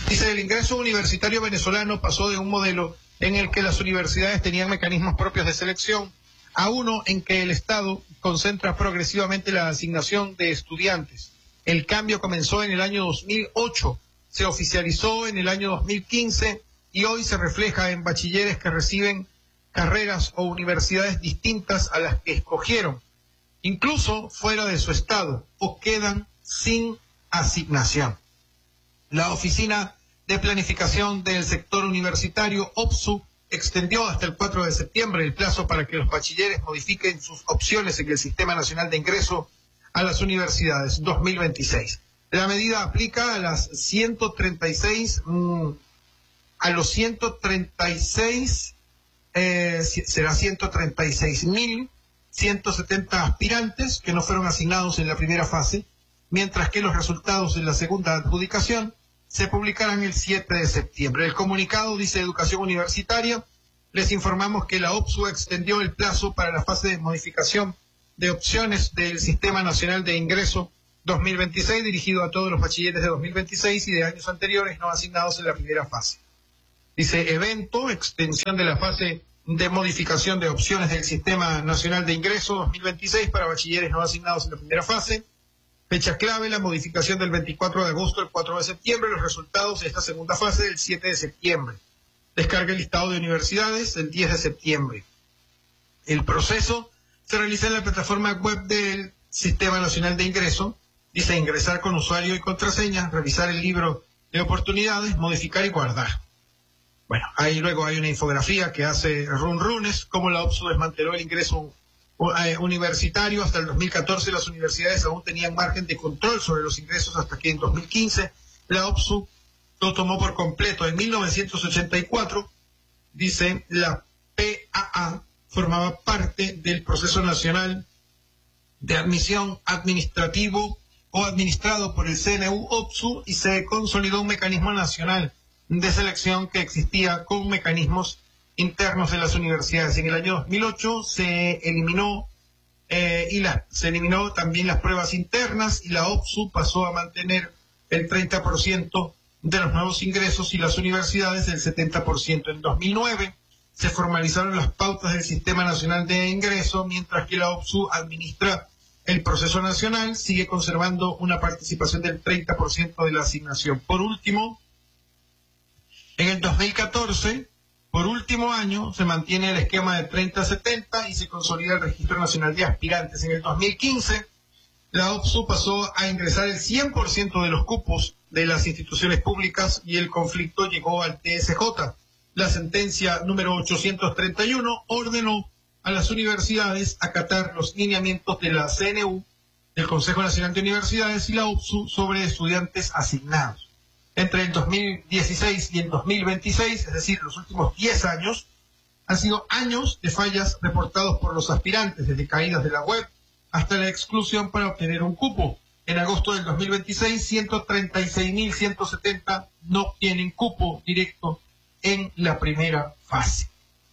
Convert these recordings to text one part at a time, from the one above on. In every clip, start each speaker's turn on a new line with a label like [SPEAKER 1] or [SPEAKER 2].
[SPEAKER 1] Dice, el ingreso universitario venezolano pasó de un modelo en el que las universidades tenían mecanismos propios de selección a uno en que el Estado concentra progresivamente la asignación de estudiantes. El cambio comenzó en el año 2008, se oficializó en el año 2015 y hoy se refleja en bachilleres que reciben carreras o universidades distintas a las que escogieron, incluso fuera de su estado, o quedan sin asignación. La Oficina de Planificación del Sector Universitario, OPSU, extendió hasta el 4 de septiembre el plazo para que los bachilleres modifiquen sus opciones en el Sistema Nacional de Ingreso a las Universidades 2026. La medida aplica a las 136, será 136.170 aspirantes que no fueron asignados en la primera fase, mientras que los resultados en la segunda adjudicación se publicarán el 7 de septiembre. El comunicado dice Educación Universitaria, les informamos que la OPSU extendió el plazo para la fase de modificación de opciones del Sistema Nacional de Ingreso 2026, dirigido a todos los bachilleres de 2026 y de años anteriores no asignados en la primera fase. Dice evento, extensión de la fase de modificación de opciones del Sistema Nacional de Ingreso 2026 para bachilleres no asignados en la primera fase. Fecha clave, la modificación del 24 de agosto al 4 de septiembre, los resultados de esta segunda fase del 7 de septiembre. Descarga el listado de universidades el 10 de septiembre. El proceso se realiza en la plataforma web del Sistema Nacional de Ingreso. Dice ingresar con usuario y contraseña, revisar el libro de oportunidades, modificar y guardar. Bueno, ahí luego hay una infografía que hace Runes, cómo la OPSU desmanteló el ingreso universitario. Hasta el 2014 las universidades aún tenían margen de control sobre los ingresos hasta que en 2015 la OPSU lo tomó por completo. En 1984, dice, la PAA formaba parte del proceso nacional de admisión administrativo o administrado por el CNU-OPSU y se consolidó un mecanismo nacional de selección que existía con mecanismos internos de las universidades. En el año 2008 se eliminó se eliminó también las pruebas internas y la OPSU pasó a mantener el 30% de los nuevos ingresos y las universidades el 70%. En 2009 se formalizaron las pautas del Sistema Nacional de Ingreso, mientras que la OPSU administra el proceso nacional, sigue conservando una participación del 30% de la asignación. Por último, en el 2014, por último año, se mantiene el esquema de 30-70 y se consolida el Registro Nacional de Aspirantes. En el 2015, la OPSU pasó a ingresar el 100% de los cupos de las instituciones públicas y el conflicto llegó al TSJ. La sentencia número 831 ordenó a las universidades acatar los lineamientos de la CNU, del Consejo Nacional de Universidades y la OPSU sobre estudiantes asignados. Entre el 2016 y el 2026, es decir, los últimos 10 años, han sido años de fallas reportados por los aspirantes, desde caídas de la web hasta la exclusión para obtener un cupo. En agosto del 2026, 136.170 no obtienen cupo directo en la primera fase.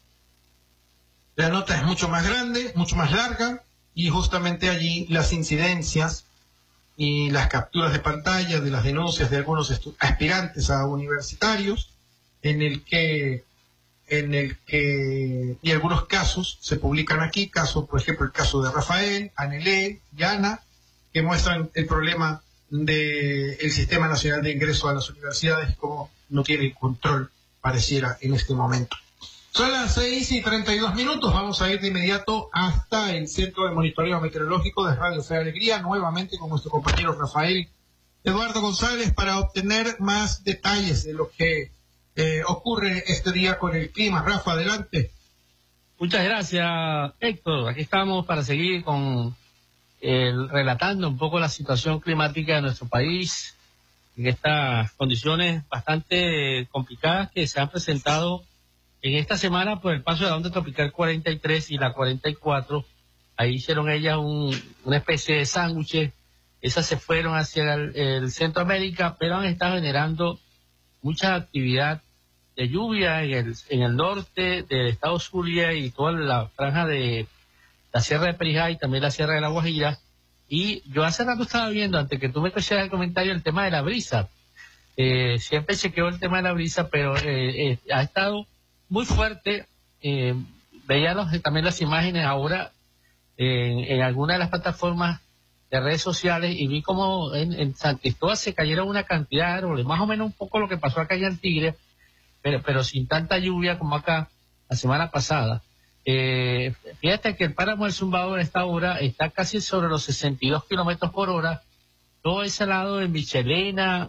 [SPEAKER 1] La nota es mucho más grande, mucho más larga, y justamente allí las incidencias y las capturas de pantalla de las denuncias de algunos aspirantes a universitarios, en el que y algunos casos se publican aquí, casos, por ejemplo, el caso de Rafael, Anelé y Ana, que muestran el problema del Sistema Nacional de Ingreso a las universidades, como no tiene control, pareciera, en este momento. Son las 6:32, vamos a ir de inmediato hasta el Centro de Monitoreo Meteorológico de Radio Fe y Alegría, nuevamente con nuestro compañero Rafael Eduardo González, para obtener más detalles de lo que ocurre este día con el clima. Rafa, adelante.
[SPEAKER 2] Muchas gracias, Héctor. Aquí estamos para seguir relatando un poco la situación climática de nuestro país, en estas condiciones bastante complicadas que se han presentado en esta semana por el paso de la onda tropical 43 y la 44. Ahí hicieron ellas una especie de sándwiches. Esas se fueron hacia el Centroamérica, pero han estado generando mucha actividad de lluvia en el norte del estado Zulia y toda la franja de la Sierra de Perijá y también la Sierra de la Guajira. Y yo hace rato estaba viendo, antes que tú me pusieras el comentario, el tema de la brisa. Siempre chequeo el tema de la brisa, pero ha estado muy fuerte. Veía también las imágenes ahora en algunas de las plataformas de redes sociales y vi como en San Cristóbal se cayeron una cantidad de árboles, más o menos un poco lo que pasó acá en Tigre, pero sin tanta lluvia como acá la semana pasada. Fíjate que el páramo del Zumbador a esta hora está casi sobre los 62 kilómetros por hora. Todo ese lado de Michelena,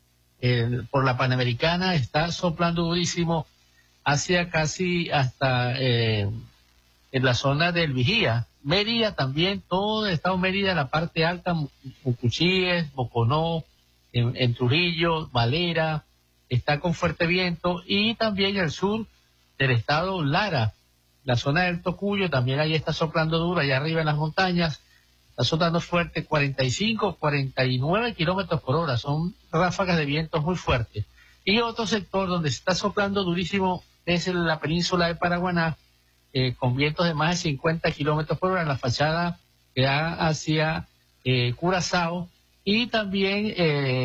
[SPEAKER 2] por la Panamericana, está soplando durísimo hacia casi hasta en la zona del Vigía. Mérida también, todo el estado de Mérida, la parte alta, Mucuchíes, Boconó, en Trujillo, Valera, está con fuerte viento, y también el sur del estado Lara, la zona del Tocuyo, también ahí está soplando duro, allá arriba en las montañas, está soplando fuerte, 45, 49 kilómetros por hora, son ráfagas de vientos muy fuertes. Y otro sector donde se está soplando durísimo es en la península de Paraguaná, con vientos de más de 50 kilómetros por hora en la fachada que da hacia Curazao, y también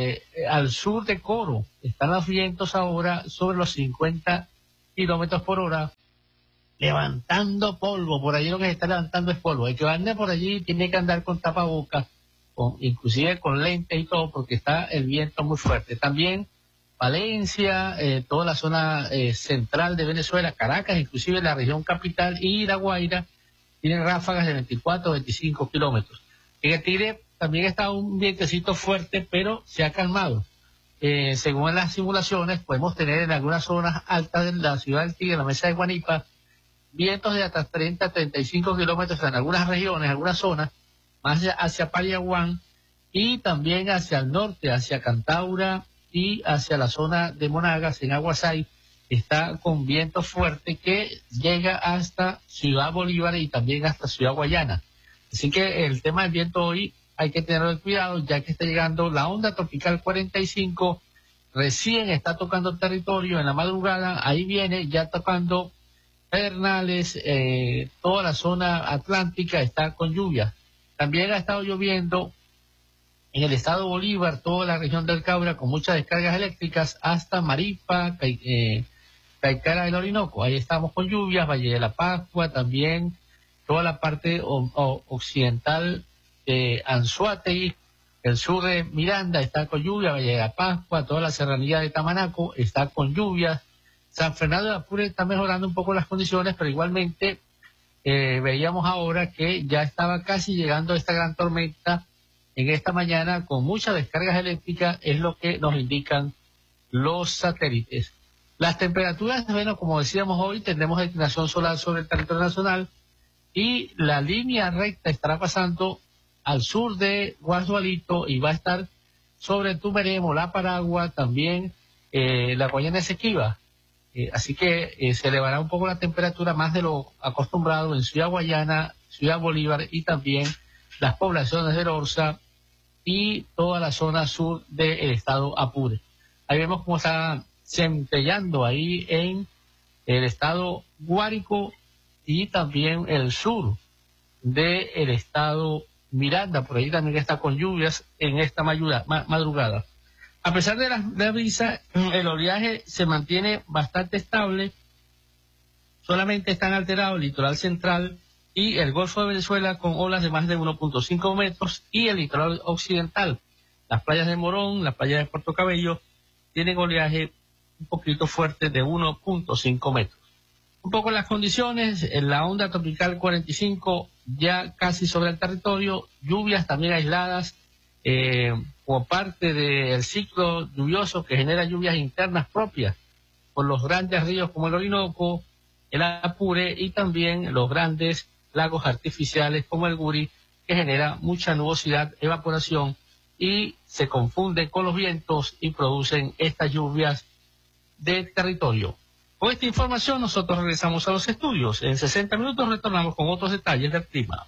[SPEAKER 2] al sur de Coro están los vientos ahora sobre los 50 kilómetros por hora, levantando polvo. Por allí lo que se está levantando es polvo. El que ande por allí tiene que andar con tapabocas, inclusive con lentes y todo, porque está el viento muy fuerte. También Valencia, toda la zona central de Venezuela, Caracas, inclusive la región capital y La Guaira, tienen ráfagas de 24 o 25 kilómetros. En el Tigre también está un vientecito fuerte, pero se ha calmado. Según las simulaciones, podemos tener en algunas zonas altas de la ciudad del Tigre, en la mesa de Guanipa, vientos de hasta 30 a 35 kilómetros en algunas regiones, algunas zonas, más hacia Payaguán, y también hacia el norte, hacia Cantaura, y hacia la zona de Monagas, en Aguasay, está con viento fuerte que llega hasta Ciudad Bolívar y también hasta Ciudad Guayana. Así que el tema del viento hoy hay que tener cuidado, ya que está llegando la onda tropical 45, recién está tocando territorio en la madrugada, ahí viene ya tocando Pedernales, toda la zona atlántica está con lluvia. También ha estado lloviendo en el estado Bolívar, toda la región del Caura, con muchas descargas eléctricas, hasta Maripa, Caicara del Orinoco. Ahí estamos con lluvias, Valle de la Pascua, también toda la parte occidental de Anzoátegui, el sur de Miranda está con lluvia, Valle de la Pascua, toda la serranía de Tamanaco está con lluvias. San Fernando de Apure está mejorando un poco las condiciones, pero igualmente veíamos ahora que ya estaba casi llegando esta gran tormenta en esta mañana con muchas descargas eléctricas, es lo que nos indican los satélites. Las temperaturas, bueno, como decíamos hoy, tendremos declinación solar sobre el territorio nacional y la línea recta estará pasando al sur de Guasualito y va a estar sobre Tumeremo, La Paragua, también la Guayana Esequiba. Así que se elevará un poco la temperatura más de lo acostumbrado en Ciudad Guayana, Ciudad Bolívar y también las poblaciones de Orza y toda la zona sur del estado Apure. Ahí vemos cómo está centellando ahí en el estado Guárico y también el sur del estado Miranda, por ahí también está con lluvias en esta madrugada. A pesar de la brisa, el oleaje se mantiene bastante estable, solamente están alterados el litoral central y el Golfo de Venezuela con olas de más de 1.5 metros y el litoral occidental. Las playas de Morón, las playas de Puerto Cabello tienen oleaje un poquito fuerte de 1.5 metros. Un poco las condiciones, en la onda tropical 45 ya casi sobre el territorio, lluvias también aisladas como parte del ciclo lluvioso que genera lluvias internas propias por los grandes ríos como el Orinoco, el Apure y también los grandes lagos artificiales como el Guri, que genera mucha nubosidad, evaporación y se confunden con los vientos y producen estas lluvias de territorio. Con esta información nosotros regresamos a los estudios. En 60 minutos retornamos con otros detalles del clima.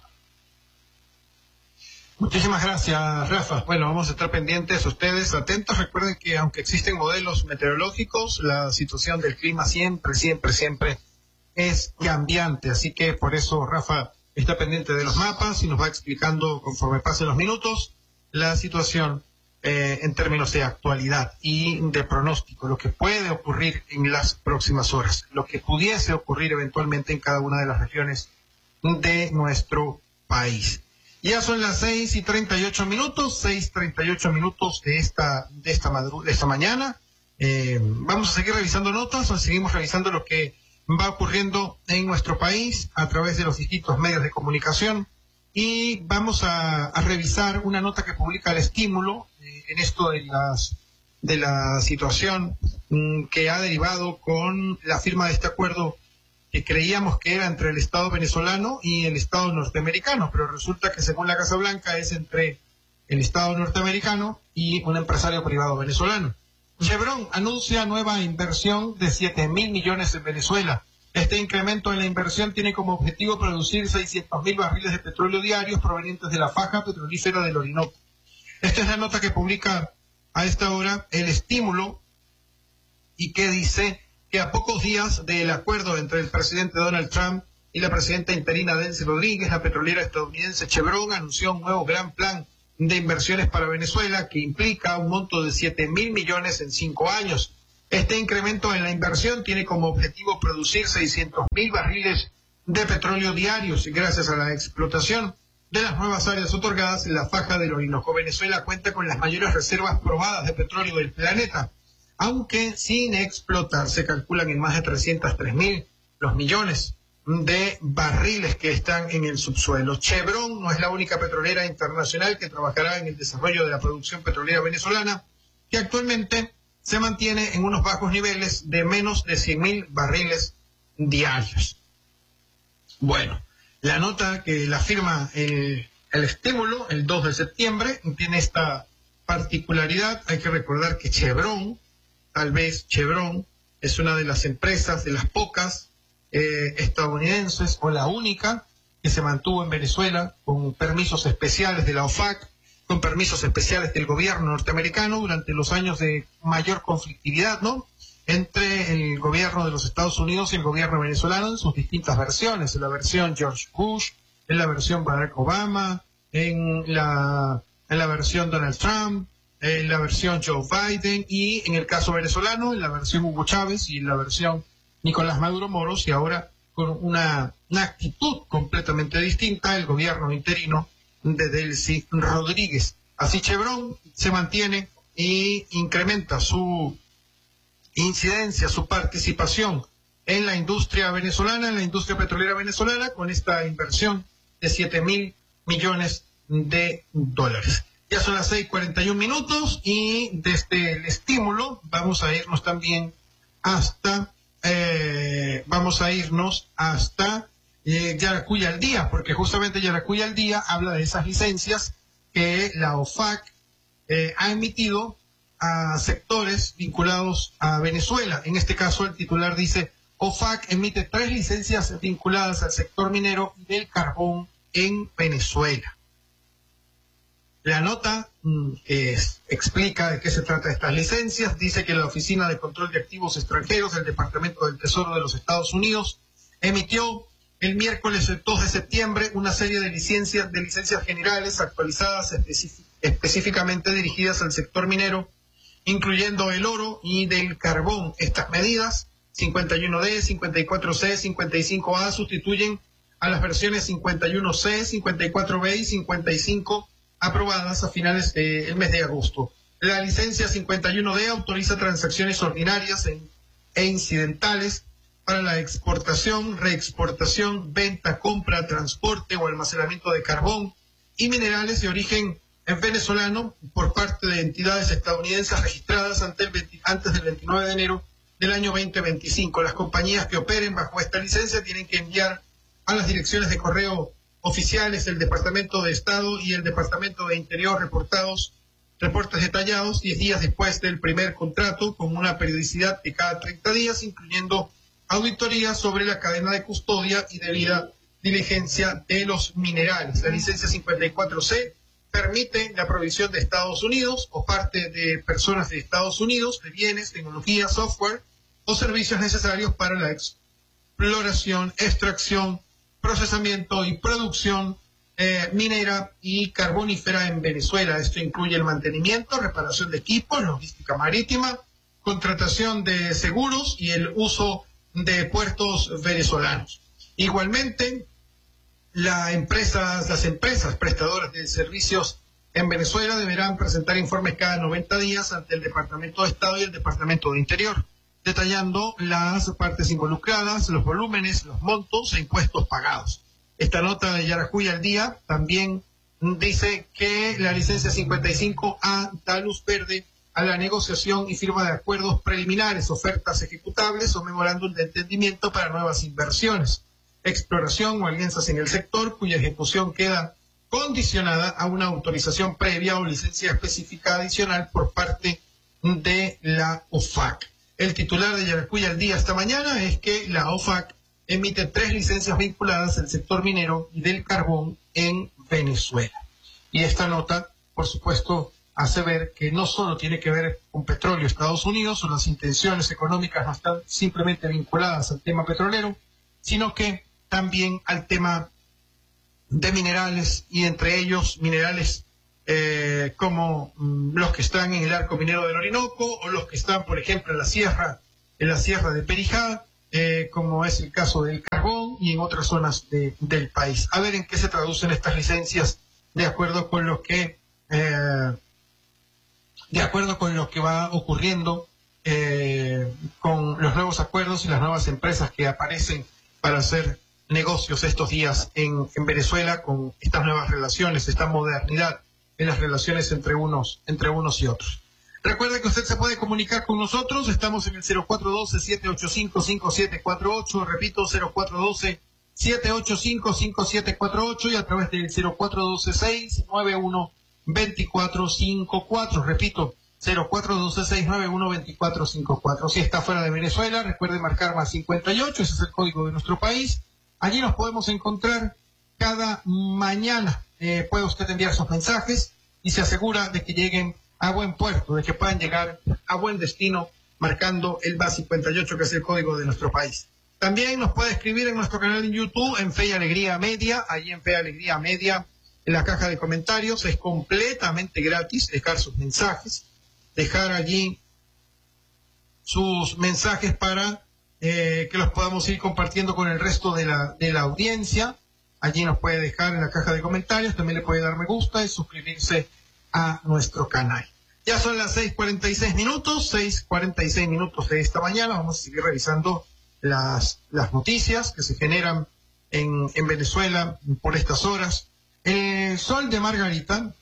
[SPEAKER 1] Muchísimas gracias, Rafa. Bueno, vamos a estar pendientes, ustedes atentos. Recuerden que aunque existen modelos meteorológicos, la situación del clima siempre es cambiante. Así que por eso Rafa está pendiente de los mapas y nos va explicando conforme pasen los minutos la situación en términos de actualidad y de pronóstico, lo que puede ocurrir en las próximas horas, lo que pudiese ocurrir eventualmente en cada una de las regiones de nuestro país. Ya son las 6:38, 6:38 de esta mañana. Vamos a seguir revisando notas, o seguimos revisando lo que va ocurriendo en nuestro país a través de los distintos medios de comunicación, y vamos a revisar una nota que publica El Estímulo en esto de la situación que ha derivado con la firma de este acuerdo que creíamos que era entre el Estado venezolano y el Estado norteamericano, pero resulta que según la Casa Blanca es entre el Estado norteamericano y un empresario privado venezolano. Chevron anuncia nueva inversión de 7.000 millones en Venezuela. Este incremento en la inversión tiene como objetivo producir 600.000 barriles de petróleo diarios provenientes de la faja petrolífera del Orinoco. Esta es la nota que publica a esta hora El Estímulo, y que dice que a pocos días del acuerdo entre el presidente Donald Trump y la presidenta interina Delcy Rodríguez, la petrolera estadounidense Chevron anunció un nuevo gran plan de inversiones para Venezuela que implica un monto de 7.000 millones en 5 años. Este incremento en la inversión tiene como objetivo producir 600.000 barriles de petróleo diarios gracias a la explotación de las nuevas áreas otorgadas en la faja del Orinoco. Venezuela cuenta con las mayores reservas probadas de petróleo del planeta, aunque sin explotar. Se calculan en más de 303.000 los millones de barriles que están en el subsuelo. Chevron no es la única petrolera internacional que trabajará en el desarrollo de la producción petrolera venezolana, que actualmente se mantiene en unos bajos niveles de menos de 100.000 barriles diarios. Bueno, la nota que la firma el Estímulo el 2 de septiembre tiene esta particularidad. Hay que recordar que Chevron, tal vez Chevron, es una de las empresas, de las pocas estadounidenses, o la única, que se mantuvo en Venezuela con permisos especiales de la OFAC, con permisos especiales del gobierno norteamericano durante los años de mayor conflictividad, ¿no?, entre el gobierno de los Estados Unidos y el gobierno venezolano en sus distintas versiones, en la versión George Bush, en la versión Barack Obama, en la versión Donald Trump, en la versión Joe Biden, y en el caso venezolano, en la versión Hugo Chávez y en la versión Nicolás Maduro Moros, y ahora con una actitud completamente distinta, el gobierno interino de Delcy Rodríguez. Así Chevron se mantiene y incrementa su incidencia, su participación en la industria venezolana, en la industria petrolera venezolana, con esta inversión de 7.000 millones de dólares. Ya son las 6:41 y desde El Estímulo vamos a irnos también hasta Yaracuy al Día, porque justamente Yaracuy al Día habla de esas licencias que la OFAC ha emitido a sectores vinculados a Venezuela. En este caso el titular dice: OFAC emite 3 licencias vinculadas al sector minero y del carbón en Venezuela. La nota explica de qué se trata estas licencias. Dice que la Oficina de Control de Activos Extranjeros del Departamento del Tesoro de los Estados Unidos emitió el miércoles 2 de septiembre una serie de licencias generales actualizadas específicamente dirigidas al sector minero, incluyendo el oro y del carbón. Estas medidas, 51D, 54C, 55A, sustituyen a las versiones 51C, 54B y 55 aprobadas a finales del mes de agosto. La licencia 51D autoriza transacciones ordinarias e incidentales para la exportación, reexportación, venta, compra, transporte o almacenamiento de carbón y minerales de origen venezolano por parte de entidades estadounidenses registradas antes del 29 de enero del año 2025. Las compañías que operen bajo esta licencia tienen que enviar a las direcciones de correo oficiales del Departamento de Estado y el Departamento de Interior reportes detallados 10 días después del primer contrato, con una periodicidad de cada 30 días, incluyendo auditoría sobre la cadena de custodia y debida diligencia de los minerales. La licencia 54C permite la provisión de Estados Unidos o parte de personas de Estados Unidos de bienes, tecnología, software o servicios necesarios para la exploración, extracción, procesamiento y producción minera y carbonífera en Venezuela. Esto incluye el mantenimiento, reparación de equipos, logística marítima, contratación de seguros y el uso de puertos venezolanos. Igualmente, las empresas prestadoras de servicios en Venezuela deberán presentar informes cada 90 días ante el Departamento de Estado y el Departamento de Interior, detallando las partes involucradas, los volúmenes, los montos e impuestos pagados. Esta nota de Yaracuy al Día también dice que la licencia 55A da luz verde a la negociación y firma de acuerdos preliminares, ofertas ejecutables o memorándum de entendimiento para nuevas inversiones, exploración o alianzas en el sector cuya ejecución queda condicionada a una autorización previa o licencia específica adicional por parte de la OFAC. El titular de Yaracuy al Día esta mañana es que la OFAC emite 3 licencias vinculadas al sector minero y del carbón en Venezuela. Y esta nota, por supuesto, hace ver que no solo tiene que ver con petróleo Estados Unidos, o las intenciones económicas no están simplemente vinculadas al tema petrolero, sino que también al tema de minerales, y entre ellos minerales como los que están en el arco minero del Orinoco, o los que están, por ejemplo, en la sierra de Perijá, como es el caso del carbón, y en otras zonas del país. A ver en qué se traducen estas licencias de acuerdo con lo que va ocurriendo con los nuevos acuerdos y las nuevas empresas que aparecen para hacer negocios estos días en Venezuela, con estas nuevas relaciones, esta modernidad en las relaciones entre unos y otros. Recuerde que usted se puede comunicar con nosotros, estamos en el 0412-785-5748, repito, 0412-785-5748, y a través del 0412-691-2454, repito, 0412-691-2454. Si está fuera de Venezuela, recuerde marcar más 58, ese es el código de nuestro país. Allí nos podemos encontrar cada mañana. Puede usted enviar sus mensajes y se asegura de que lleguen a buen puerto, de que puedan llegar a buen destino, marcando el más 58, que es el código de nuestro país. También nos puede escribir en nuestro canal en YouTube, en Fe y Alegría Media. Allí en Fe y Alegría Media, en la caja de comentarios, es completamente gratis dejar sus mensajes, dejar allí sus mensajes para que los podamos ir compartiendo con el resto de la audiencia. Allí nos puede dejar en la caja de comentarios, también le puede dar me gusta y suscribirse a nuestro canal. Ya son las 6:46 minutos de esta mañana. Vamos a seguir revisando las noticias que se generan en Venezuela por estas horas. El Sol de Margarita,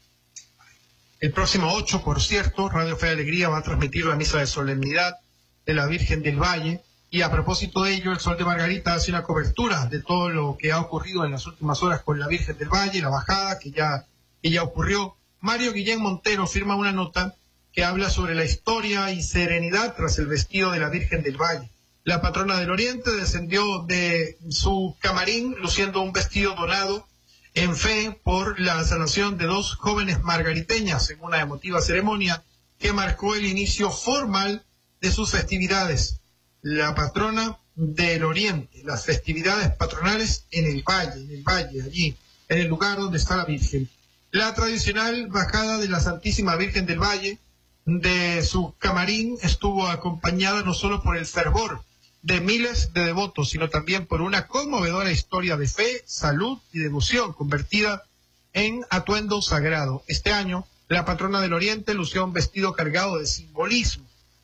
[SPEAKER 1] el próximo 8, por cierto, Radio Fe y Alegría va a transmitir la misa de solemnidad de la Virgen del Valle. Y a propósito de ello, el Sol de Margarita hace una cobertura de todo lo que ha ocurrido en las últimas horas con la Virgen del Valle, la bajada que ya ocurrió. Mario Guillén Montero firma una nota que habla sobre la historia y serenidad tras el vestido de la Virgen del Valle. La patrona del Oriente descendió de su camarín luciendo un vestido donado en fe por la sanación de 2 jóvenes margariteñas en una emotiva ceremonia que marcó el inicio formal de sus festividades. La patrona del Oriente, las festividades patronales en el valle, allí, en el lugar donde está la Virgen. La tradicional bajada de la Santísima Virgen del Valle de su camarín estuvo acompañada no solo por el fervor de miles de devotos, sino también por una conmovedora historia de fe, salud y devoción convertida en atuendo sagrado. Este año, la patrona del Oriente lució un vestido cargado de simbolismo,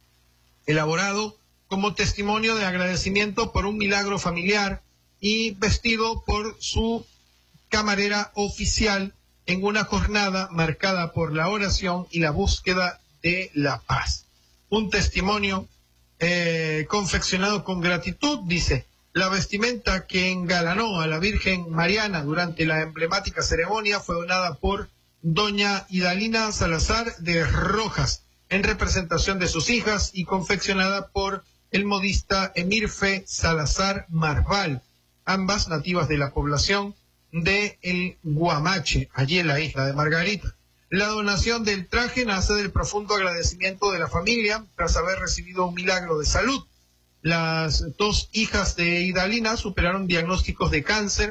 [SPEAKER 1] elaborado como testimonio de agradecimiento por un milagro familiar y vestido por su camarera oficial en una jornada marcada por la oración y la búsqueda de la paz. Un testimonio confeccionado con gratitud, dice: la vestimenta que engalanó a la Virgen Mariana durante la emblemática ceremonia fue donada por doña Idalina Salazar de Rojas en representación de sus hijas y confeccionada por el modista Emirfe Salazar Marval, ambas nativas de la población de El Guamache, allí en la isla de Margarita. La donación del traje nace del profundo agradecimiento de la familia tras haber recibido un milagro de salud. Las 2 hijas de Idalina superaron diagnósticos de cáncer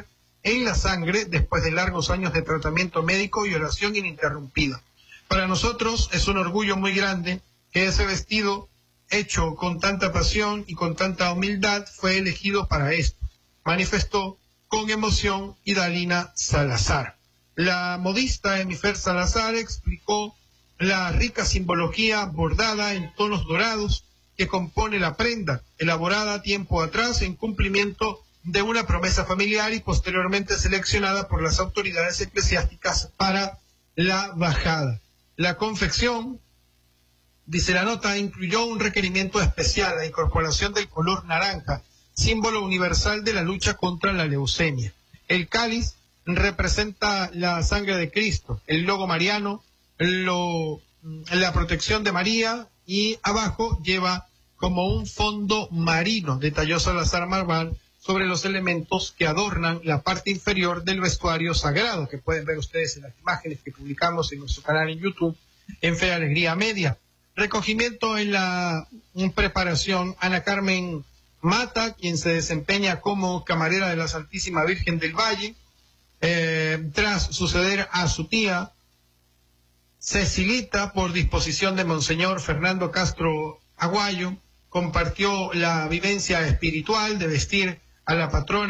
[SPEAKER 1] en la sangre después de largos años de tratamiento médico y oración ininterrumpida. Para nosotros es un orgullo muy grande que ese vestido hecho con tanta pasión y con tanta humildad fue elegido para esto, manifestó con emoción Idalina Salazar. La modista Emifer Salazar explicó la rica simbología bordada en tonos dorados que compone la prenda, elaborada tiempo atrás en cumplimiento de una promesa familiar y posteriormente seleccionada por las autoridades eclesiásticas para la bajada. La confección, dice la nota, incluyó un requerimiento especial, la incorporación del color naranja, símbolo universal de la lucha contra la leucemia. El cáliz representa la sangre de Cristo, el logo mariano, la protección de María, y abajo lleva como un fondo marino, detalló Salazar Marval, sobre los elementos que adornan la parte inferior del vestuario sagrado, que pueden ver ustedes en las imágenes que publicamos en nuestro canal en YouTube, en Fe Alegría Media. Recogimiento en la preparación, Ana Carmen Mata, quien se desempeña como camarera de la Santísima Virgen del Valle, tras suceder a su tía Cecilita por disposición de Monseñor Fernando Castro Aguayo, compartió la vivencia espiritual de vestir a la patrona